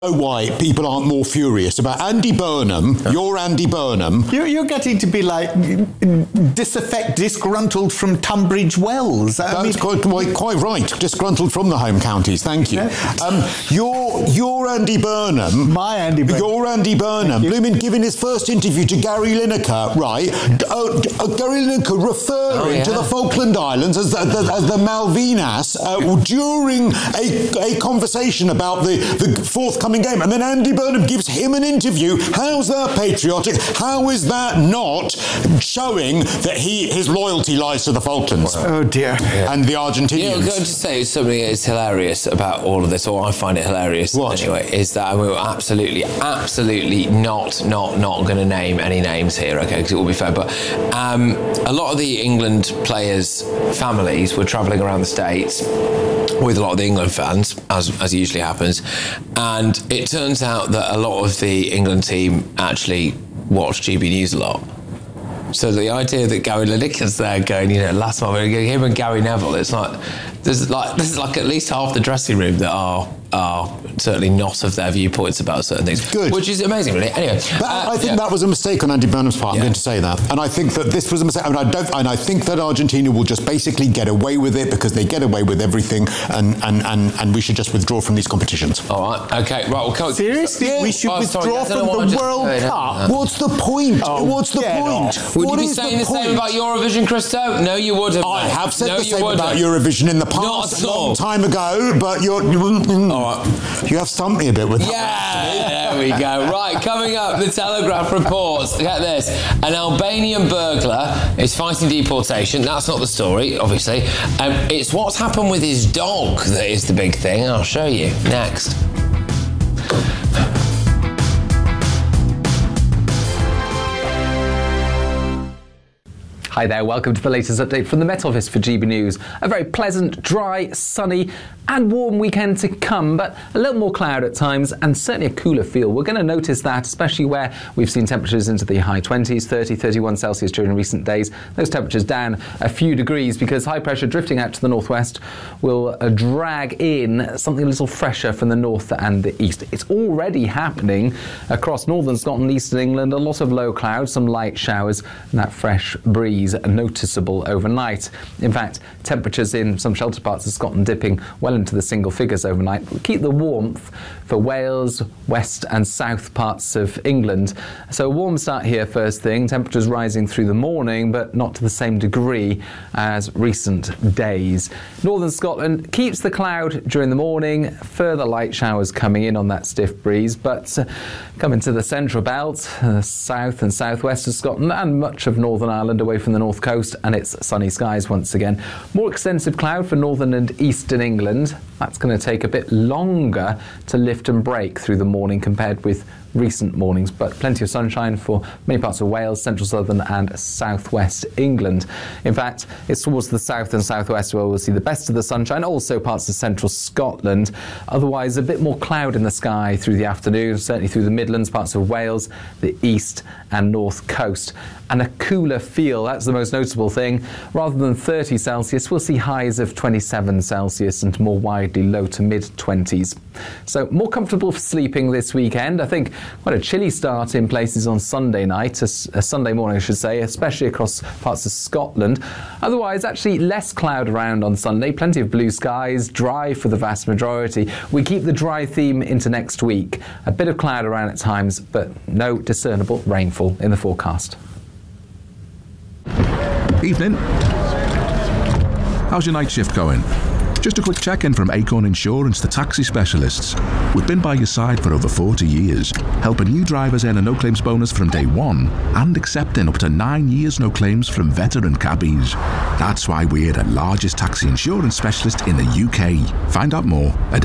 why people aren't more furious about Andy Burnham. You're Andy Burnham. You're getting to be like disgruntled from Tunbridge Wells. That's quite right. Disgruntled from the home counties. Thank you. You're Andy Burnham. My Andy Burnham. You're Andy Burnham. Blooming giving his first interview to Gary Lineker, right? Gary Lineker referring to the Falkland Islands as the Malvinas during a conversation about the forthcoming game, and then Andy Burnham gives him an interview. How's that patriotic? How is that not showing that his loyalty lies to the Falklands? Oh dear. And the Argentinians. You know, I'm going to say something that is hilarious about all of this, or I find it hilarious anyway, is that we're absolutely not going to name any names here, okay, because it will be fair, but a lot of the England players' families were travelling around the States with a lot of the England fans, as usually happens, and it turns out that a lot of the England team actually watch GB News a lot. So the idea that Gary Lineker's there going, last month, him and Gary Neville, it's like, there's like at least half the dressing room that are certainly not of their viewpoints about certain things. Good. Which is amazing, really. Anyway. I think that was a mistake on Andy Burnham's part, I'm going to say that. And I think that this was a mistake. I think that Argentina will just basically get away with it because they get away with everything, and we should just withdraw from these competitions. All right, okay, right, we'll come. Seriously? We should withdraw from the World Cup? What's the point? What's the point? Would you be saying the same about Eurovision, Christo? No, you wouldn't. I have said the same about Eurovision in the past, a long time ago, but you're... All right. You have stumped me a bit with that. Yeah, there we go. Right, coming up, the Telegraph reports. Look at this. An Albanian burglar is fighting deportation. That's not the story, obviously. It's what's happened with his dog that is the big thing. I'll show you next. Hi there, welcome to the latest update from the Met Office for GB News. A very pleasant, dry, sunny and warm weekend to come, but a little more cloud at times and certainly a cooler feel. We're going to notice that, especially where we've seen temperatures into the high 20s, 30, 31 Celsius during recent days. Those temperatures down a few degrees because high pressure drifting out to the northwest will drag in something a little fresher from the north and the east. It's already happening across northern Scotland, eastern England, a lot of low clouds, some light showers, and that fresh breeze noticeable overnight. In fact, temperatures in some sheltered parts of Scotland dipping well into the single figures overnight. We'll keep the warmth for Wales, west and south parts of England. So a warm start here first thing, temperatures rising through the morning, but not to the same degree as recent days. Northern Scotland keeps the cloud during the morning, further light showers coming in on that stiff breeze, but coming to the central belt, south and southwest of Scotland and much of Northern Ireland away from the north coast, and it's sunny skies once again. More extensive cloud for northern and eastern England. That's going to take a bit longer to lift and break through the morning compared with recent mornings, but plenty of sunshine for many parts of Wales, central southern and southwest England. In fact, it's towards the south and southwest where we'll see the best of the sunshine, also parts of central Scotland. Otherwise, a bit more cloud in the sky through the afternoon, certainly through the Midlands, parts of Wales, the east and north coast. And a cooler feel, that's the most noticeable thing. Rather than 30 Celsius, we'll see highs of 27 Celsius and more widely low to mid-20s. So more comfortable for sleeping this weekend. I think quite a chilly start in places on Sunday night, a Sunday morning I should say, especially across parts of Scotland. Otherwise, actually less cloud around on Sunday, plenty of blue skies, dry for the vast majority. We keep the dry theme into next week. A bit of cloud around at times, but no discernible rainfall in the forecast. Evening. How's your night shift going? Just a quick check-in from Acorn Insurance, the taxi specialists. We've been by your side for over 40 years, helping new drivers earn a no-claims bonus from day one and accepting up to 9 years no claims from veteran cabbies. That's why we're the largest taxi insurance specialist in the UK. Find out more at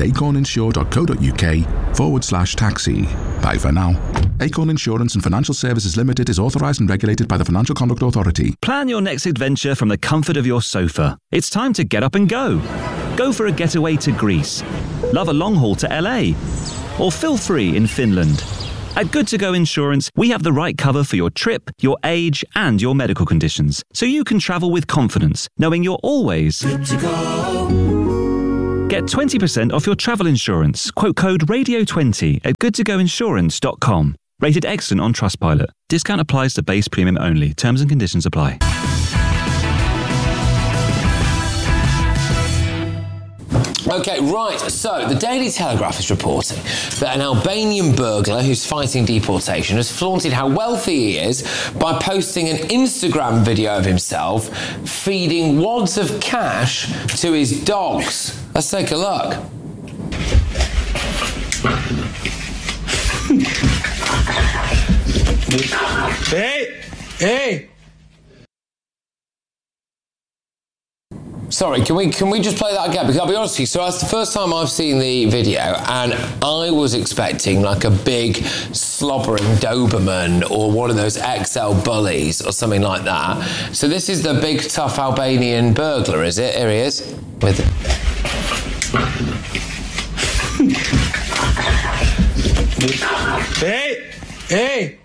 acorninsure.co.uk/taxi. Bye for now. Acorn Insurance and Financial Services Limited is authorised and regulated by the Financial Conduct Authority. Plan your next adventure from the comfort of your sofa. It's time to get up and go. Go for a getaway to Greece. Love a long haul to LA. Or feel free in Finland. At Good To Go Insurance, we have the right cover for your trip, your age, and your medical conditions, so you can travel with confidence, knowing you're always good to go. Get 20% off your travel insurance. Quote code radio20 at goodtogoinsurance.com. Rated excellent on Trustpilot. Discount applies to base premium only. Terms and conditions apply. Okay, right, so the Daily Telegraph is reporting that an Albanian burglar who's fighting deportation has flaunted how wealthy he is by posting an Instagram video of himself feeding wads of cash to his dogs. Let's take a look. Hey! Sorry, can we just play that again? Because I'll be honest with you, so that's the first time I've seen the video, and I was expecting like a big slobbering Doberman or one of those XL bullies or something like that. So this is the big tough Albanian burglar, is it? Here he is. With Hey!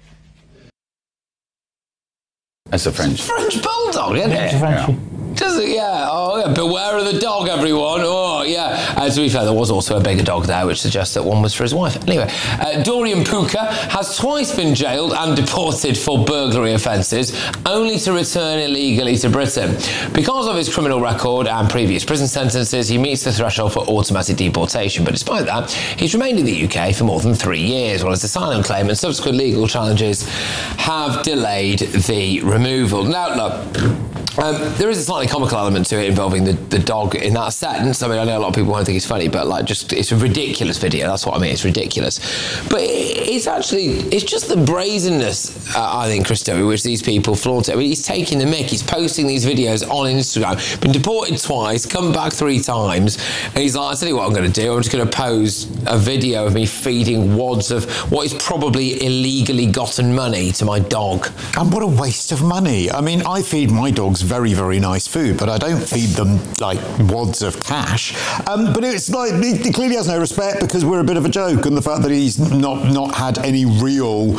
That's a French bulldog, isn't it? Frenchie. Does it? Yeah. Oh, yeah. Beware of the dog, everyone. Oh, yeah. To be fair, there was also a bigger dog there, which suggests that one was for his wife. Anyway, Dorian Puka has twice been jailed and deported for burglary offences, only to return illegally to Britain. Because of his criminal record and previous prison sentences, he meets the threshold for automatic deportation. But despite that, he's remained in the UK for more than 3 years, while his asylum claim and subsequent legal challenges have delayed the removal. Now, look. There is a slightly comical element to it involving the dog in that sense. I mean, I know a lot of people won't think it's funny, but like, it's a ridiculous video. That's what I mean. It's ridiculous. But it's just the brazenness, I think, Christo, in which these people flaunt it. I mean, he's taking the mick. He's posting these videos on Instagram, been deported twice, come back 3 times, and he's like, I'll tell you what I'm going to do. I'm just going to post a video of me feeding wads of what is probably illegally gotten money to my dog. And what a waste of money. I mean, I feed my dogs very, very nice food, but I don't feed them like wads of cash. But it's like, he clearly has no respect because we're a bit of a joke, and the fact that he's not had any real,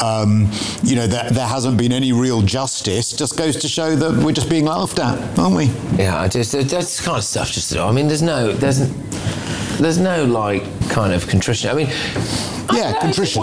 there hasn't been any real justice just goes to show that we're just being laughed at, aren't we? Yeah, that's kind of stuff just to do. I mean, there's no like kind of contrition. I mean, contrition.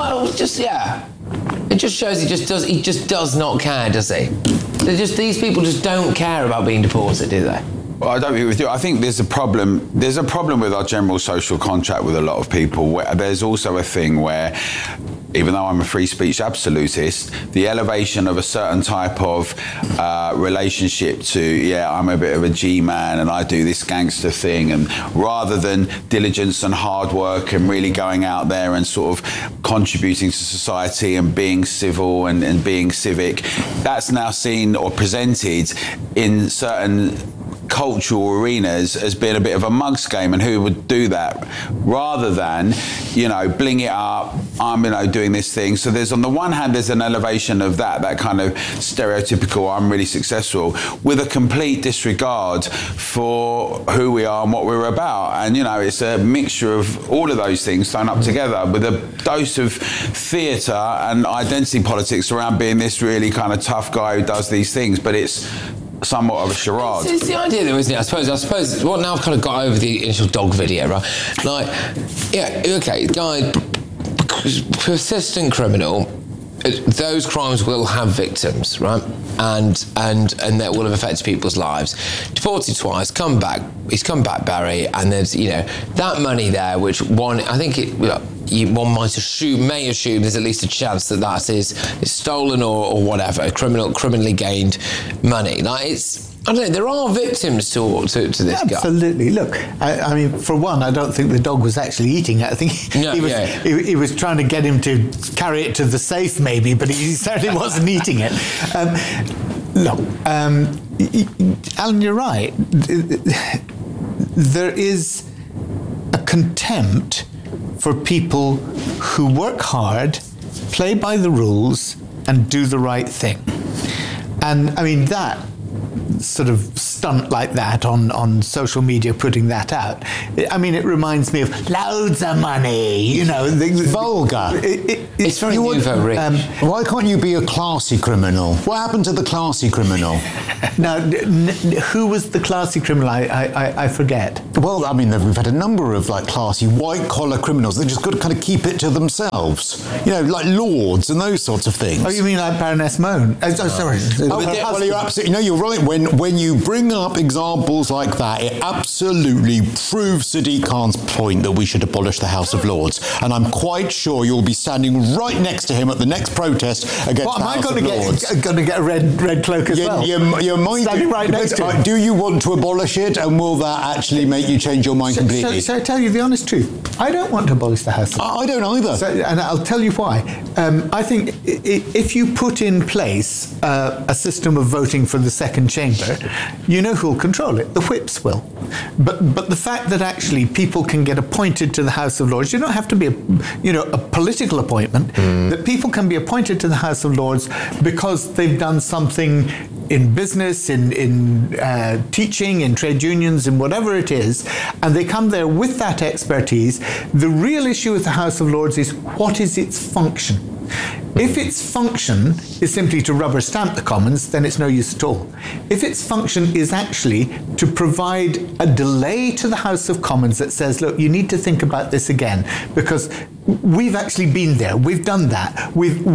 It just shows he just does not care, does he? These people just don't care about being deported, do they? Well, I don't agree with you. I think there's a problem. There's a problem with our general social contract with a lot of people. Where there's also a thing where, even though I'm a free speech absolutist, the elevation of a certain type of relationship to, I'm a bit of a G-man and I do this gangster thing, and rather than diligence and hard work and really going out there and sort of contributing to society and being civil and being civic, that's now seen or presented in certain cultural arenas as being a bit of a mugs game, and who would do that rather than, bling it up, I'm, doing this thing. So there's, on the one hand, there's an elevation of that kind of stereotypical, I'm really successful, with a complete disregard for who we are and what we're about. And, it's a mixture of all of those things thrown up together with a dose of theatre and identity politics around being this really kind of tough guy who does these things, but it's somewhat of a charade. It's the idea though, isn't it? I suppose what now I've kind of got over the initial dog video, right? Like, guy, persistent criminal, those crimes will have victims, right? And that will have affected people's lives. Deported twice, he's come back, Barry, and there's, that money there, which one may assume there's at least a chance that is stolen or whatever, criminally gained money. Like, I don't know, there are victims to this guy. Absolutely. Look, I mean, for one, I don't think the dog was actually eating it. I think he was trying to get him to carry it to the safe, maybe, but he certainly wasn't eating it. Look, Alan, you're right. There is a contempt for people who work hard, play by the rules, and do the right thing. And, I mean, sort of stunt like that on social media, putting that out. I mean, it reminds me of loads of money, vulgar. It's very nouveau rich. Why can't you be a classy criminal? What happened to the classy criminal? Now, who was the classy criminal? I forget. Well, I mean, we've had a number of like classy white-collar criminals that just got to kind of keep it to themselves. Like lords and those sorts of things. Oh, you mean like Baroness Mone? Sorry. Well, you're absolutely you're right. When you bring up examples like that, it absolutely proves Sadiq Khan's point that we should abolish the House of Lords. And I'm quite sure you'll be standing right next to him at the next protest against the House of Lords. Am I going to get a red cloak as well? Your mind. Standing right next to him. Do you want to abolish it, and will that actually make you change your mind completely? So I tell you the honest truth. I don't want to abolish the House of Lords. I don't either. And I'll tell you why. I think if you put in place a system of voting for the second chamber, you know who'll control it. The whips will. But the fact that actually people can get appointed to the House of Lords, you don't have to be a political appointment, that people can be appointed to the House of Lords because they've done something in business, in teaching, in trade unions, in whatever it is, and they come there with that expertise. The real issue with the House of Lords is, what is its function? If its function is simply to rubber stamp the Commons, then it's no use at all. If its function is actually to provide a delay to the House of Commons that says, look, you need to think about this again, because we've actually been there, we've done that, we've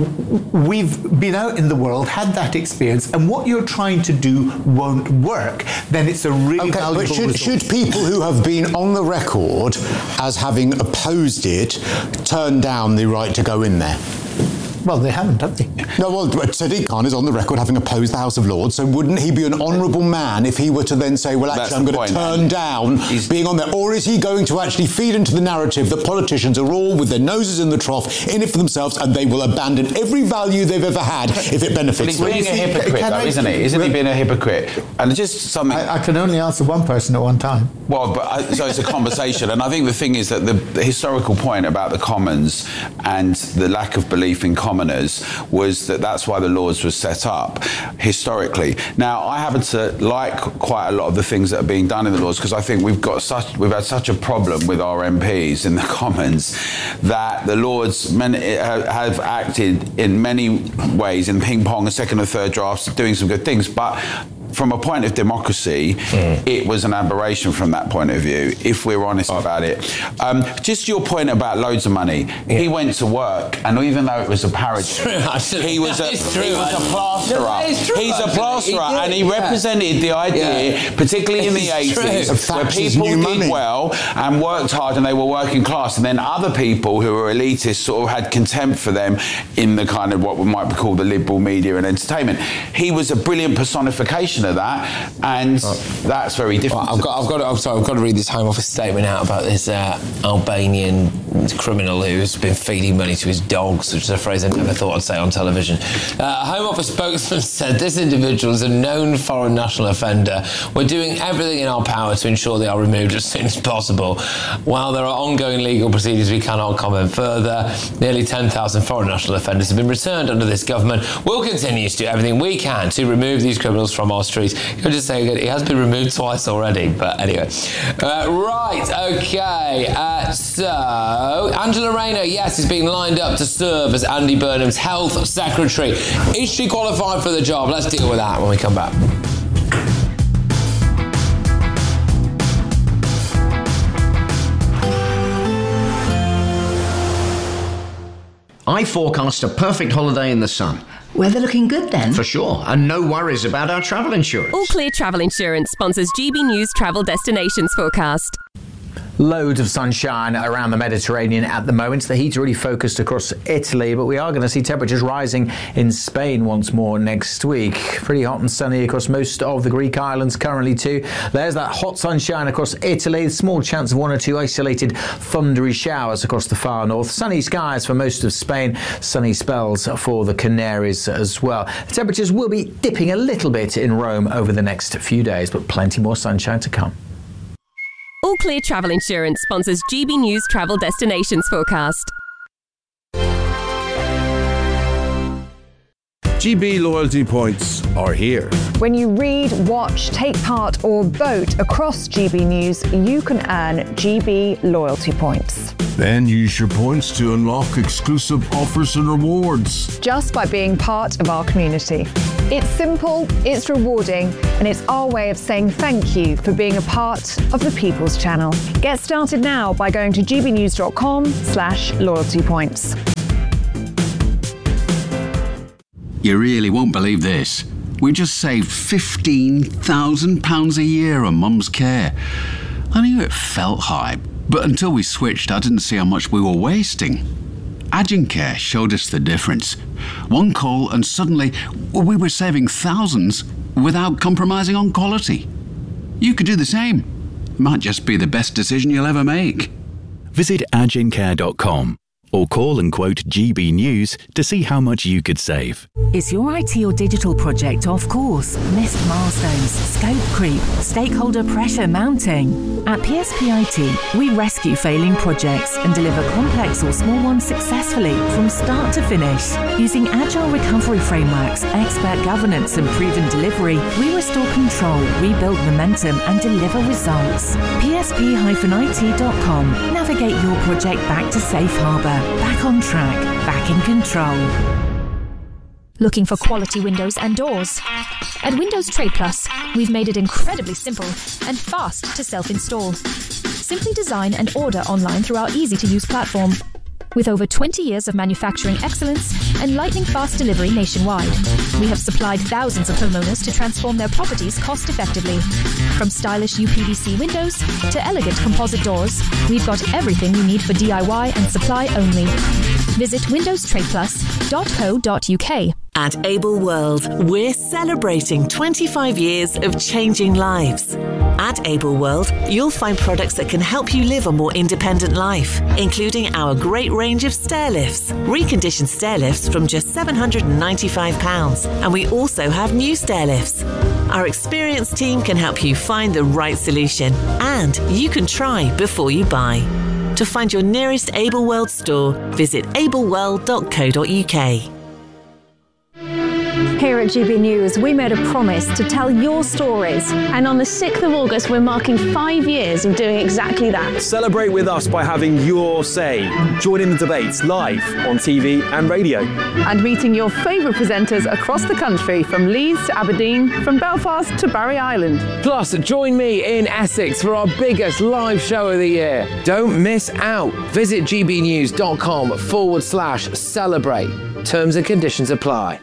been out in the world, had that experience, and what you're trying to do won't work, then it's a really valuable resource. But should people who have been on the record as having opposed it turn down the right to go in there? Well, they haven't, have they? No, well, Sadiq Khan is on the record having opposed the House of Lords, so wouldn't he be an honourable man if he were to then say, well, actually, I'm going to turn down being on there? Or is he going to actually feed into the narrative that politicians are all with their noses in the trough, in it for themselves, and they will abandon every value they've ever had if it benefits them? But he's being a hypocrite, though, isn't he? Isn't he being a hypocrite? And just something... I can only answer one person at one time. Well, so it's a conversation, and I think the thing is that the historical point about the Commons and the lack of belief in commoners was that's why the Lords was set up historically. Now, I happen to like quite a lot of the things that are being done in the Lords, because I think we've had such a problem with our MPs in the Commons that the Lords have acted in many ways in ping pong and second and third drafts, doing some good things, but from a point of democracy, it was an aberration from that point of view, if we're honest about it. Just your point about loads of money. Yeah. He went to work, and even though it was a parody, he was a plasterer. He's a plasterer, and he represented the idea, particularly in the 80s, where people did well and worked hard, and they were working class, and then other people who were elitists sort of had contempt for them in the kind of what we might call the liberal media and entertainment. He was a brilliant personification of that, and that's very different. Well, I've got to read this Home Office statement out about this Albanian criminal who's been feeding money to his dogs, which is a phrase I never thought I'd say on television. Home Office spokesman said this individual is a known foreign national offender. We're doing everything in our power to ensure they are removed as soon as possible. While there are ongoing legal proceedings, we cannot comment further. Nearly 10,000 foreign national offenders have been returned under this government. We'll continue to do everything we can to remove these criminals from our streets. Can I just say he has been removed twice already, but anyway. Right, okay. So, Angela Rayner, yes, is being lined up to serve as Andy Burnham's Health Secretary. Is she qualified for the job? Let's deal with that when we come back. I forecast a perfect holiday in the sun. Weather looking good then? For sure, and no worries about our travel insurance. All Clear Travel Insurance sponsors GB News Travel Destinations Forecast. Loads of sunshine around the Mediterranean at the moment. The heat's really focused across Italy, but we are going to see temperatures rising in Spain once more next week. Pretty hot and sunny across most of the Greek islands currently too. There's that hot sunshine across Italy. Small chance of one or two isolated thundery showers across the far north. Sunny skies for most of Spain. Sunny spells for the Canaries as well. The temperatures will be dipping a little bit in Rome over the next few days, but plenty more sunshine to come. All Clear Travel Insurance sponsors GB News Travel Destinations Forecast. GB loyalty points are here. When you read, watch, take part or vote across GB News, you can earn GB loyalty points. Then use your points to unlock exclusive offers and rewards. Just by being part of our community. It's simple, it's rewarding, and it's our way of saying thank you for being a part of the People's Channel. Get started now by going to gbnews.com/loyalty points. You really won't believe this. We just saved £15,000 a year on Mum's care. I knew it felt high, but until we switched, I didn't see how much we were wasting. Agencare showed us the difference. One call and suddenly we were saving thousands without compromising on quality. You could do the same. Might just be the best decision you'll ever make. Visit agencare.com or call and quote GB News to see how much you could save. Is your IT or digital project off course? Missed milestones, scope creep, stakeholder pressure mounting? At PSP IT, we rescue failing projects and deliver complex or small ones successfully from start to finish. Using agile recovery frameworks, expert governance and proven delivery, we restore control, rebuild momentum and deliver results. PSP-IT.com. Navigate your project back to safe harbour. Back on track, back in control. Looking for quality windows and doors? At Windows Trade Plus, we've made it incredibly simple and fast to self-install. Simply design and order online through our easy-to-use platform. With over 20 years of manufacturing excellence and lightning-fast delivery nationwide, we have supplied thousands of homeowners to transform their properties cost-effectively. From stylish UPVC windows to elegant composite doors, we've got everything you need for DIY and supply only. Visit windowstradeplus.co.uk. At Able World, we're celebrating 25 years of changing lives. At Able World, you'll find products that can help you live a more independent life, including our great range of stair lifts, reconditioned stair lifts from just £795, and we also have new stair lifts. Our experienced team can help you find the right solution, and you can try before you buy. To find your nearest Able World store, visit ableworld.co.uk. Here at GB News, we made a promise to tell your stories. And on the 6th of August, we're marking 5 years of doing exactly that. Celebrate with us by having your say. Join in the debates live on TV and radio. And meeting your favourite presenters across the country, from Leeds to Aberdeen, from Belfast to Barry Island. Plus, join me in Essex for our biggest live show of the year. Don't miss out. Visit gbnews.com/celebrate. Terms and conditions apply.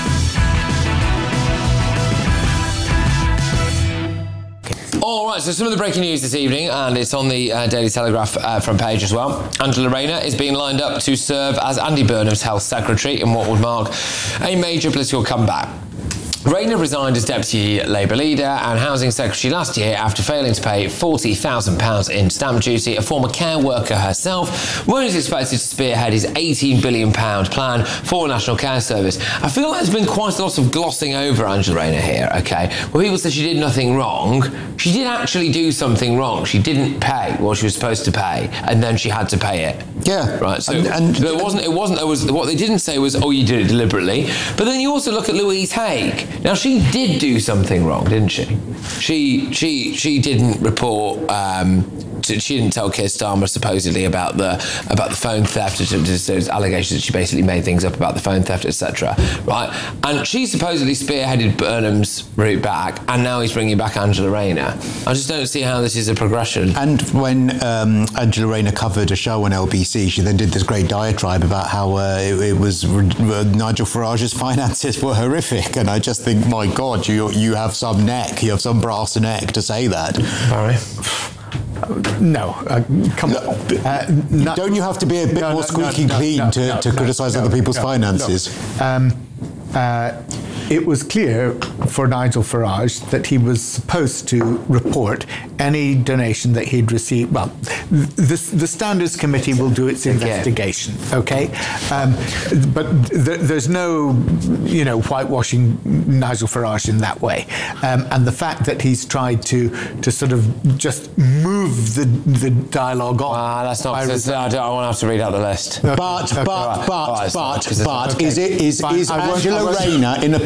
All right, so some of the breaking news this evening, and it's on the Daily Telegraph front page as well. Angela Rayner is being lined up to serve as Andy Burnham's health secretary in what would mark a major political comeback. Rayner resigned as Deputy Labour leader and Housing Secretary last year after failing to pay £40,000 in stamp duty. A former care worker herself was expected to spearhead his £18 billion plan for National Care Service. I feel like there's been quite a lot of glossing over Angela Rayner here, OK? Well, people say she did nothing wrong. She did actually do something wrong. She didn't pay what she was supposed to pay, and then she had to pay it. Yeah. Right, so what they didn't say was, oh, you did it deliberately. But then you also look at Louise Haigh. Now, she did do something wrong, didn't she? She didn't report. She didn't tell Keir Starmer supposedly about the phone theft. There's allegations that she basically made things up about the phone theft, etc. Right? And she supposedly spearheaded Burnham's route back, and now he's bringing back Angela Rayner. I just don't see how this is a progression. And when Angela Rayner covered a show on LBC, she then did this great diatribe about how it was Nigel Farage's finances were horrific, and I just think, my God, you have some neck, you have some brass neck to say that. Barry? No, come on. Don't you have to be a bit more squeaky clean to criticise other people's finances? It was clear for Nigel Farage that he was supposed to report any donation that he'd received. Well, the Standards Committee will do its investigation, okay? But there's no, whitewashing Nigel Farage in that way. And the fact that he's tried to sort of just move the dialogue on. That's not. I want to have to read out the list. But is Angela Rayner in a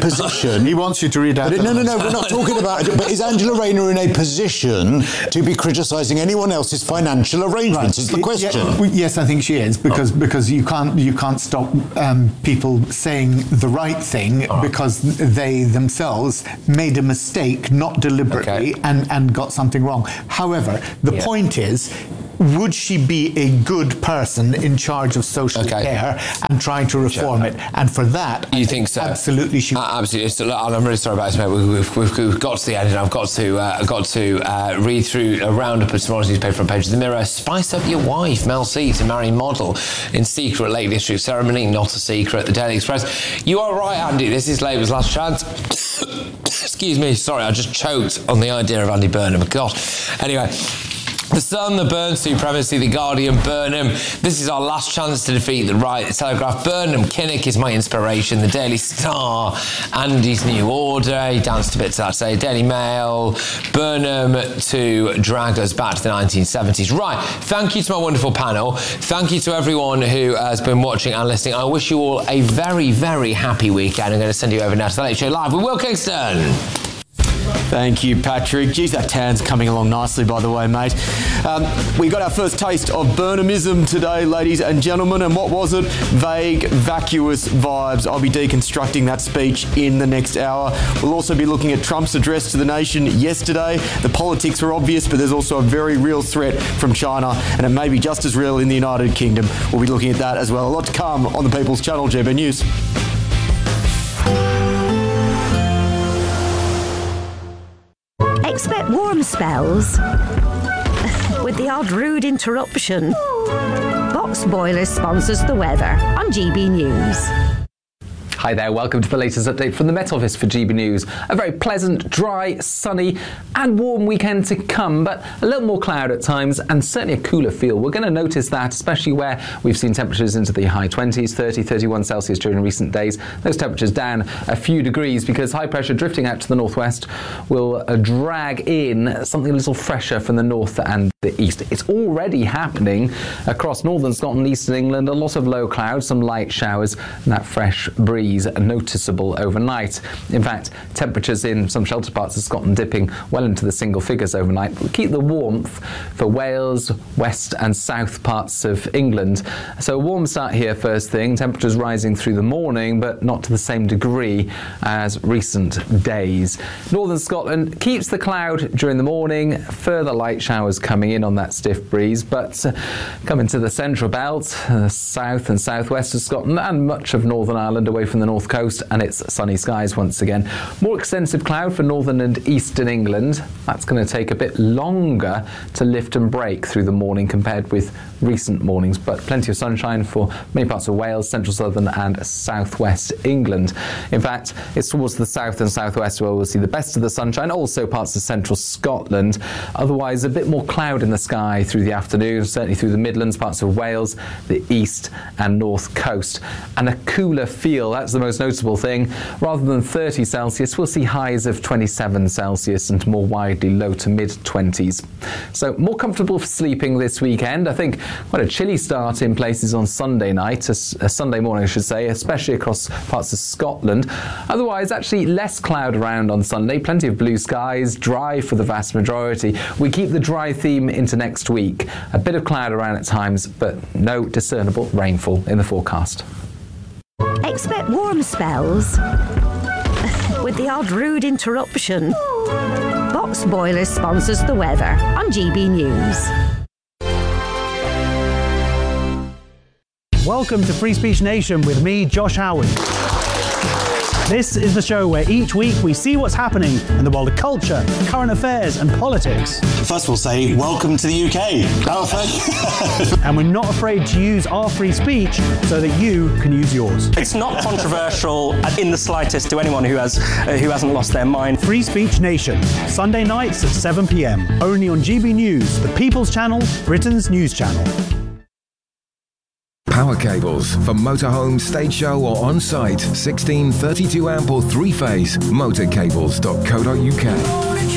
position... He wants you to read out... No, we're not talking about it. But is Angela Rayner in a position to be criticising anyone else's financial arrangements, is the question. Yes, I think she is, because you can't stop people saying the right thing because they themselves made a mistake, not deliberately, and got something wrong. However, the point is, would she be a good person in charge of social care and trying to reform it? And for that, you think so? Absolutely, she. Absolutely. So, I'm really sorry about this, mate. We've got to the end, and I've got to read through a roundup of tomorrow's newspaper front page of the Mirror. Spice up your wife, Mel C, to marry model in secret Lake District ceremony. Not a secret. The Daily Express. You are right, Andy. This is Labour's last chance. Excuse me. Sorry, I just choked on the idea of Andy Burnham. God. Anyway. The Sun, the Burn supremacy, the Guardian, Burnham. This is our last chance to defeat the right. The Telegraph, Burnham, Kinnock is my inspiration. The Daily Star, Andy's New Order. He danced a bit to that today. Daily Mail, Burnham to drag us back to the 1970s. Right, thank you to my wonderful panel. Thank you to everyone who has been watching and listening. I wish you all a very, very happy weekend. I'm going to send you over now to the Late Show Live with Will Kingston. Thank you, Patrick. Geez, that tan's coming along nicely, by the way, mate. We got our first taste of Burnhamism today, ladies and gentlemen, and what was it? Vague, vacuous vibes. I'll be deconstructing that speech in the next hour. We'll also be looking at Trump's address to the nation yesterday. The politics were obvious, but there's also a very real threat from China, and it may be just as real in the United Kingdom. We'll be looking at that as well. A lot to come on the People's Channel, GB News. Expect warm spells with the odd rude interruption. Box Boilers sponsors the weather on GB News. Hi there, welcome to the latest update from the Met Office for GB News. A very pleasant, dry, sunny and warm weekend to come, but a little more cloud at times and certainly a cooler feel. We're going to notice that, especially where we've seen temperatures into the high 20s, 30, 31 Celsius during recent days. Those temperatures down a few degrees because high pressure drifting out to the northwest will drag in something a little fresher from the north and the east. It's already happening across northern Scotland, eastern England. A lot of low clouds, some light showers, and that fresh breeze noticeable overnight. In fact, temperatures in some sheltered parts of Scotland dipping well into the single figures overnight. We'll keep the warmth for Wales, west and south parts of England. So a warm start here first thing. Temperatures rising through the morning, but not to the same degree as recent days. Northern Scotland keeps the cloud during the morning. Further light showers coming in on that stiff breeze, but coming to the central belt, south and southwest of Scotland and much of Northern Ireland away from the north coast, and it's sunny skies once again. More extensive cloud for northern and eastern England. That's going to take a bit longer to lift and break through the morning compared with recent mornings, but plenty of sunshine for many parts of Wales, central southern and southwest England. In fact, it's towards the south and southwest where we'll see the best of the sunshine, also parts of central Scotland. Otherwise, a bit more cloud in the sky through the afternoon, certainly through the Midlands, parts of Wales, the east and north coast. And a cooler feel, that's the most noticeable thing. Rather than 30 Celsius, we'll see highs of 27 Celsius and more widely low to mid-20s. So more comfortable for sleeping this weekend. I think quite a chilly start in places on Sunday night, a Sunday morning I should say, especially across parts of Scotland. Otherwise, actually less cloud around on Sunday, plenty of blue skies, dry for the vast majority. We keep the dry theme into next week. A bit of cloud around at times, but no discernible rainfall in the forecast. Expect warm spells with the odd rude interruption. Box Boilers sponsors the weather on GB News. Welcome to Free Speech Nation with me, Josh Howard. This is the show where each week we see what's happening in the world of culture, current affairs and politics. First we'll say, welcome to the UK. Oh, thank you. And we're not afraid to use our free speech so that you can use yours. It's not controversial in the slightest to anyone who hasn't lost their mind. Free Speech Nation, Sunday nights at 7 p.m. Only on GB News, the People's Channel, Britain's news channel. Power cables for motorhome, stage show or on-site. 16, 32 amp or 3-phase. Motorcables.co.uk.